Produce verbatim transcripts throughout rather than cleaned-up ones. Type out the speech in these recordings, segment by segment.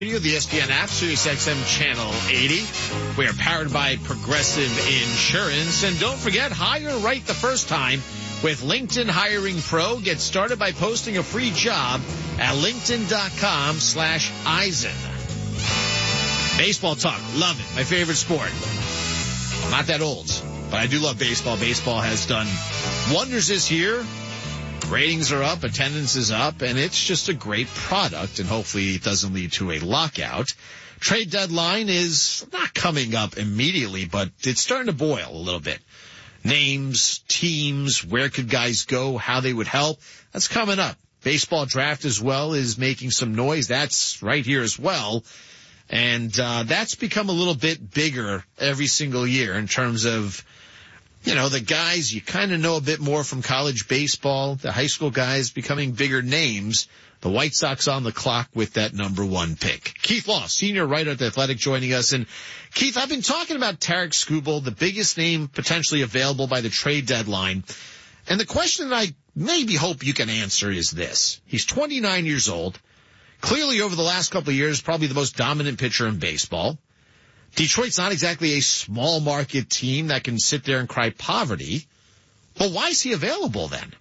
The E S P N app, Sirius X M Channel eighty. We are powered by Progressive Insurance. And don't forget, hire right the first time with LinkedIn Hiring Pro. Get started by posting a free job at linkedin.com slash Eisen. Baseball talk. Love it. My favorite sport. I'm not that old, but I do love baseball. Baseball has done wonders this year. Ratings are up, attendance is up, and it's just a great product, and hopefully it doesn't lead to a lockout. Trade deadline is not coming up immediately, but it's starting to boil a little bit. Names, teams, where could guys go, how they would help, that's coming up. Baseball draft as well is making some noise. That's right here as well. And uh that's become a little bit bigger every single year in terms of, you know, the guys you kind of know a bit more from college baseball, the high school guys becoming bigger names. The White Sox on the clock with that number one pick. Keith Law, senior writer at The Athletic, joining us. And Keith, I've been talking about Tarik Skubal, the biggest name potentially available by the trade deadline. And the question that I maybe hope you can answer is this. He's twenty-nine years old. Clearly over the last couple of years, probably the most dominant pitcher in baseball. Detroit's not exactly a small market team that can sit there and cry poverty. But why is he available then?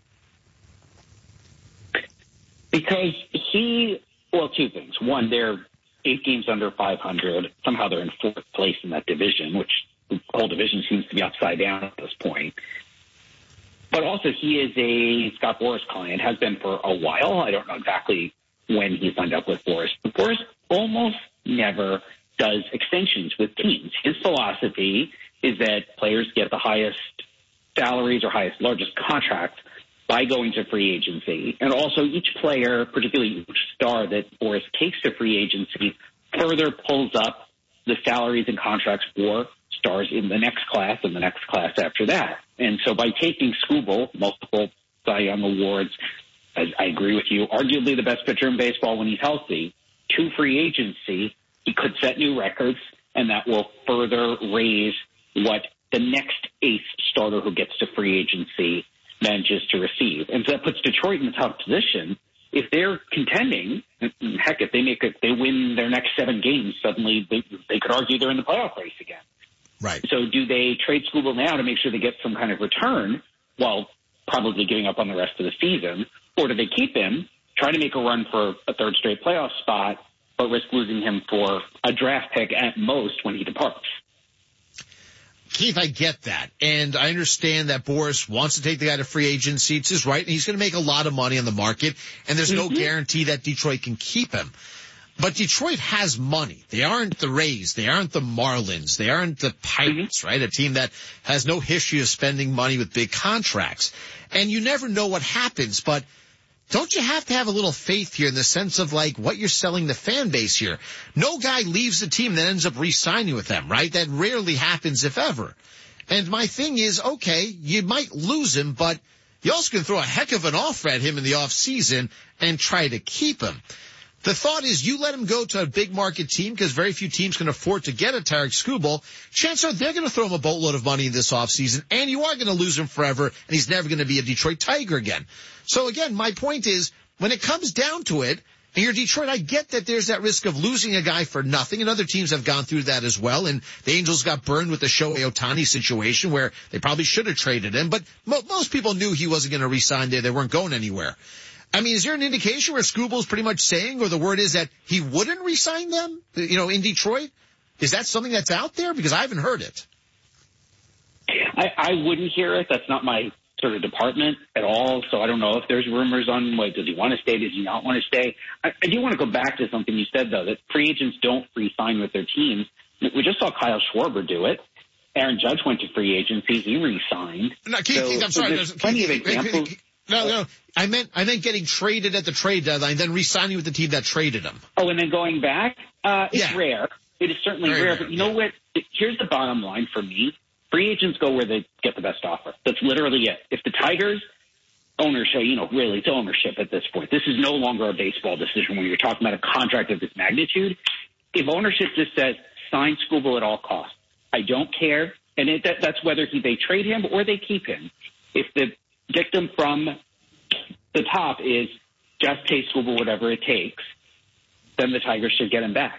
Because he, well, two things. One, they're eight games under five hundred. Somehow they're in fourth place in that division, which the whole division seems to be upside down at this point. But also he is a Scott Boras client, has been for a while. I don't know exactly when he signed up with Boras. But Boras almost never does extensions with teams. His philosophy is that players get the highest salaries or highest, largest contracts by going to free agency. And also each player, particularly each star that Boras takes to free agency, further pulls up the salaries and contracts for stars in the next class and the next class after that. And so by taking Skubal, multiple Cy Young awards, I, I agree with you, arguably the best pitcher in baseball when he's healthy, to free agency, he could set new records, and that will further raise what the next ace starter who gets to free agency manages to receive. And so that puts Detroit in a tough position. If they're contending, heck, if they make it, they win their next seven games, suddenly they, they could argue they're in the playoff race again. Right. So do they trade Skubal now to make sure they get some kind of return while probably giving up on the rest of the season? Or do they keep him, try to make a run for a third straight playoff spot, but risk losing him for a draft pick at most when he departs? Keith, I get that. And I understand that Boras wants to take the guy to free agency. It's his right. And he's going to make a lot of money on the market. And there's no mm-hmm. guarantee that Detroit can keep him. But Detroit has money. They aren't the Rays. They aren't the Marlins. They aren't the Pirates, mm-hmm. right? A team that has no history of spending money with big contracts. And you never know what happens. But don't you have to have a little faith here in the sense of, like, what you're selling the fan base here? No guy leaves the team that ends up re-signing with them, right? That rarely happens, if ever. And my thing is, okay, you might lose him, but you also can throw a heck of an offer at him in the off season and try to keep him. The thought is you let him go to a big market team because very few teams can afford to get a Tarik Skubal. Chances are they're going to throw him a boatload of money in this offseason, and you are going to lose him forever, and he's never going to be a Detroit Tiger again. So, again, my point is, when it comes down to it, and you're Detroit, I get that there's that risk of losing a guy for nothing, and other teams have gone through that as well, and the Angels got burned with the Shohei Ohtani situation where they probably should have traded him, but mo- most people knew he wasn't going to re-sign there. They weren't going anywhere. I mean, is there an indication where Skubal's pretty much saying, or the word is that he wouldn't re-sign them, you know, in Detroit? Is that something that's out there? Because I haven't heard it. I, I wouldn't hear it. That's not my sort of department at all. So I don't know if there's rumors on, what, does he want to stay? Does he not want to stay? I, I do want to go back to something you said, though, that free agents don't re-sign with their teams. We just saw Kyle Schwarber do it. Aaron Judge went to free agency. He re-signed. No, Keith, so, Keith, I'm sorry. So there's plenty Keith, of examples. Keith, No, no, I meant I meant getting traded at the trade deadline, then re-signing with the team that traded him. Oh, and then going back? Uh, it's yeah. rare. It is certainly Very rare, rare. But you know what? Here's the bottom line for me. Free agents go where they get the best offer. That's literally it. If the Tigers, ownership, you know, really, it's ownership at this point. This is no longer a baseball decision when you're talking about a contract of this magnitude. If ownership just says, sign Skubal at all costs, I don't care. And it, that, that's whether he, they trade him or they keep him. If the dictum from the top is just pay Skubal whatever it takes, then the Tigers should get him back.